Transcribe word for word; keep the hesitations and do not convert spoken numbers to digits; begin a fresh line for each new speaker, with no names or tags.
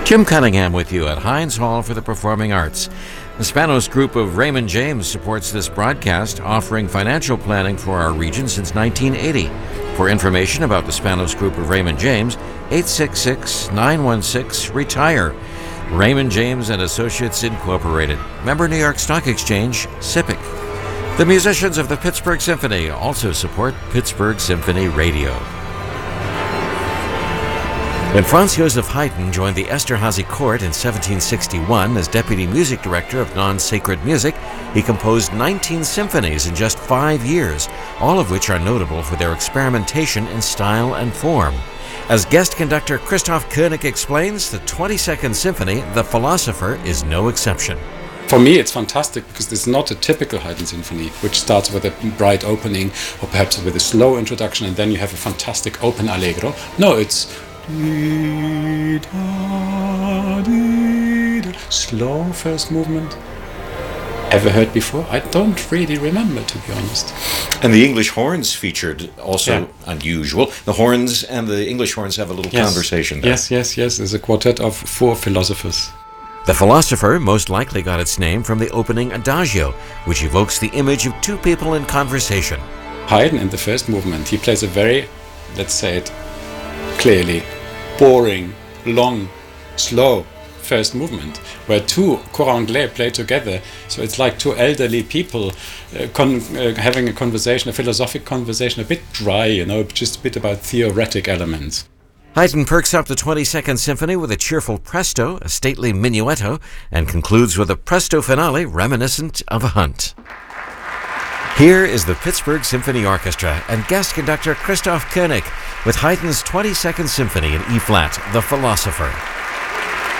Jim Cunningham with you at Heinz Hall for the Performing Arts. The Spanos Group of Raymond James supports this broadcast, offering financial planning for our region since nineteen eighty. For information about the Spanos Group of Raymond James, eight six six, nine one six, RETIRE. Raymond James and Associates Incorporated. Member New York Stock Exchange, S I P C. The musicians of the Pittsburgh Symphony also support Pittsburgh Symphony Radio. When Franz Joseph Haydn joined the Esterhazy court in seventeen sixty-one as deputy music director of non-sacred music, he composed nineteen symphonies in just five years, all of which are notable for their experimentation in style and form. As guest conductor Christoph Koenig explains, the twenty-second Symphony, The Philosopher, is no exception.
For me, it's fantastic because it's not a typical Haydn symphony, which starts with a bright opening or perhaps with a slow introduction and then you have a fantastic open allegro. No, it's slow first movement. Ever heard before? I don't really remember, to be honest.
And the English horns featured, also
yeah.
unusual. The horns and the English horns have a little
yes.
conversation there.
Yes, yes, yes. It's a quartet of four philosophers.
The Philosopher most likely got its name from the opening adagio, which evokes the image of two people in conversation.
Haydn, in the first movement, he plays a very, let's say it clearly, boring, long, slow first movement, where two cor anglais play together. So it's like two elderly people uh, con uh, having a conversation, a philosophic conversation, a bit dry, you know, just a bit about theoretic elements.
Haydn perks up the twenty-second Symphony with a cheerful presto, a stately minuetto, and concludes with a presto finale reminiscent of a hunt. Here is the Pittsburgh Symphony Orchestra and guest conductor Christoph Koenig with Haydn's twenty-second Symphony in E-flat, The Philosopher.